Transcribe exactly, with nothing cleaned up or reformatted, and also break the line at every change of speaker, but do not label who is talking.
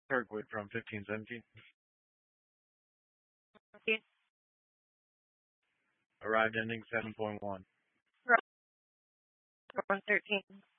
Kirkwood from fifteen seventeen. Arrived ending seven point one.
one thirteen.